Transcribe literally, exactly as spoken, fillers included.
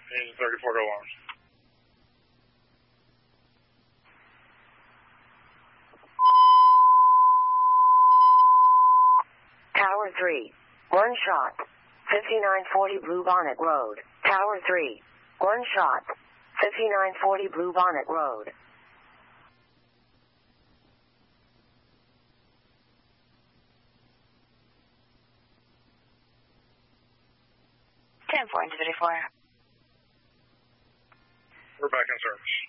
Engine thirty-four to alarms. Tower three, one shot, fifty-nine forty Blue Bonnet Road. Tower three, one shot, fifty-nine forty Blue Bonnet Road. ten four, Engine thirty-four. We're back in service.